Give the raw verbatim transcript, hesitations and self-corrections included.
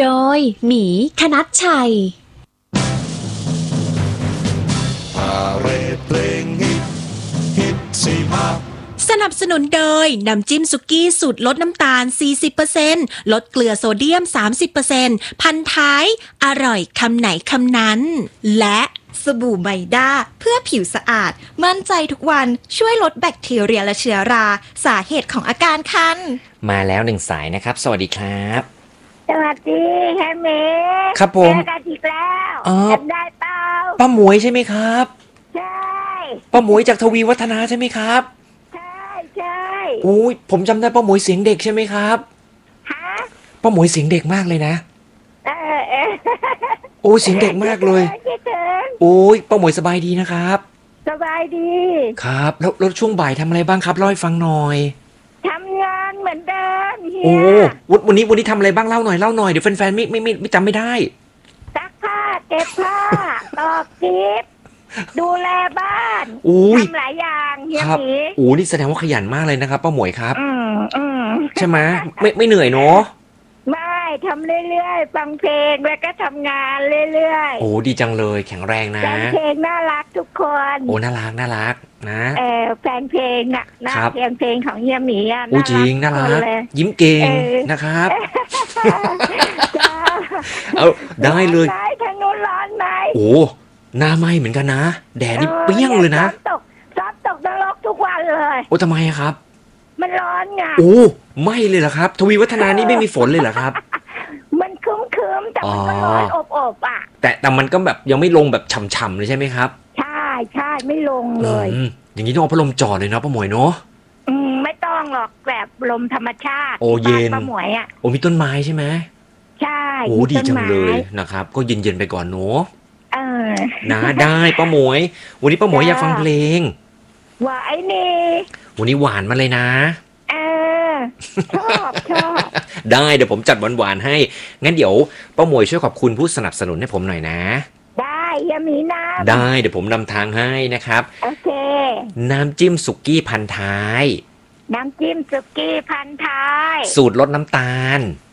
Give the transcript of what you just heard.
โดยหมีคณัชชัยพาเรดเพลงฮิตฮิตสี่ภาคสนับสนุนโดยน้ำจิ้มสุกี้สูตรลดน้ำตาล สี่สิบเปอร์เซ็นต์ ลดเกลือโซเดียม สามสิบเปอร์เซ็นต์ พันท้ายอร่อยคำไหนคำนั้นและสบู่ไมด้าเพื่อผิวสะอาดมั่นใจทุกวันช่วยลดแบคทีเรียและเชื้อราสาเหตุของอาการคันมาแล้วหนึ่งสายนะครับสวัสดีครับสวัสดีแฮมเมย์ครับผมเจอกันอีกแล้วจำได้เปล่าป้าหมวยใช่ไหมครับใช่ป้าหมวยจากทวีวัฒนาใช่ไหมครับใช่ใช่โอ้ยผมจำได้ป้าหมวยเสียงเด็กใช่ไหมครับฮะป้าหมวยเสียงเด็กมากเลยนะเออเออโอ้ยเสียงเด็กมากเลยโอ้ยป้าหมวยสบายดีนะครับสบายดีครับแล้วแล้วช่วงบ่ายทำอะไรบ้างครับเล่าให้ฟังหน่อยทำงานเหมือนเดิมเฮียโอ้วันนี้วันนี้ทำอะไรบ้างเล่าหน่อยเล่าหน่อยเดี๋ยวแฟนๆไม่ไม่ไม่ไม่จำไม่ได้ซักผ้าเก็บผ้าตอกกิ๊บดูแลบ้านทำหลายอย่างเฮียหมีโอ้นี่แสดงว่าขยันมากเลยนะครับป้าหมวยครับอืมอืมใช่ไหมไม่ไม่เหนื่อยเนาะไม่ทำเรื่อยๆฟังเพลงแล้วก็ทำงานเรื่อยๆโอ้ดีจังเลยแข็งแรงนะแฟนเพลงน่ารักทุกคนโอ้น่ารักน่ารักนะเออแฟนเพลงอ่ะนะเพลงเพลงของเฮียหมีอ่ะโอ้จริงน่ารักยิ้มเก่งนะครับเอาได้เลยทางนู้นร้อนไหมโอ้หน้าไหมเหมือนกันนะแดดนี่เปรี้ยงเลยนะตกซ้อมตกนรกทุกวันเลยโอ้ทำไมครับมันร้อนไงโอ้ไม่เลยเหรอครับทวีวัฒนานี่ไม่มีฝนเลยเหรอครับมันคึมๆแต่มันก็ร้อนอบๆอ่ะแต่แต่มันก็แบบยังไม่ลงแบบฉ่ำๆเลยใช่ไหมครับใช่ใช่ไม่ลงเลยอย่างนี้ต้องเอาพัดลมจ่อเลยเนาะป้าหมวยเนาะอืมไม่ต้องหรอกแบบลมธรรมชาติโอ้เย็นป้าหมวยอ่ะโอ้มีต้นไม้ใช่ไหมใช่โอ้ดีจังเลยนะครับก็เย็นๆไปก่อนเนาะเออนะได้ป้าหมวยวันนี้ป้าหมวยอยากฟังเพลงหวานนี่วันนี้หวานมาเลยนะเออชอบชอบได้เดี๋ยวผมจัดหวานๆให้งั้นเดี๋ยวป้าหมวยช่วยขอบคุณผู้สนับสนุนให้ผมหน่อยนะได้ยามีน้ำได้เดี๋ยวผมนำทางให้นะครับโอเคน้ำจิ้มสุกี้พันท้ายน้ำจิ้มสุกี้พันท้ายสูตรลดน้ำตาล